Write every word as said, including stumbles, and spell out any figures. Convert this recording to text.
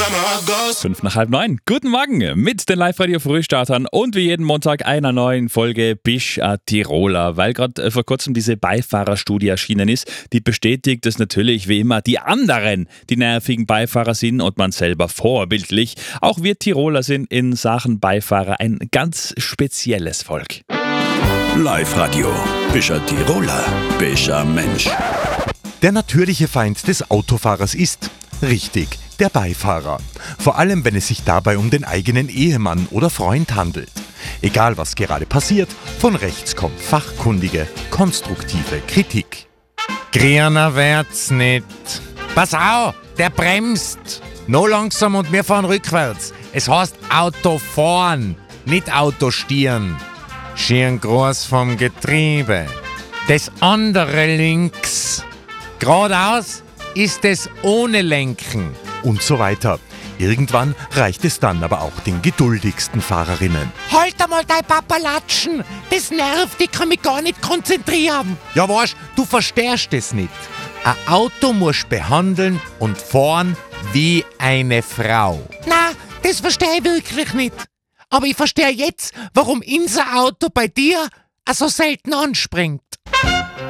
Fünf nach halb neun. Guten Morgen mit den Live-Radio-Frühstartern und wie jeden Montag einer neuen Folge Bisch a Tiroler, weil gerade vor kurzem diese Beifahrerstudie erschienen ist, die bestätigt, dass natürlich wie immer die anderen die nervigen Beifahrer sind und man selber vorbildlich. Auch wir Tiroler sind in Sachen Beifahrer ein ganz spezielles Volk. Live-Radio. Bisch a Tiroler. Bisch a Mensch. Der natürliche Feind des Autofahrers ist, richtig, der Beifahrer. Vor allem, wenn es sich dabei um den eigenen Ehemann oder Freund handelt. Egal, was gerade passiert, von rechts kommt fachkundige, konstruktive Kritik. Grüner wird's nicht. Pass auf, der bremst. No langsam und wir fahren rückwärts. Es heißt Auto fahren, nicht Auto stieren. Schön groß vom Getriebe. Das andere links. Geradeaus ist es ohne Lenken. Und so weiter. Irgendwann reicht es dann aber auch den geduldigsten Fahrerinnen. Halt einmal dein Papalatschen! Das nervt, ich kann mich gar nicht konzentrieren. Ja, weißt, du verstehst es nicht. Ein Auto musst behandeln und fahren wie eine Frau. Na, das verstehe ich wirklich nicht. Aber ich verstehe jetzt, warum unser Auto bei dir so selten anspringt.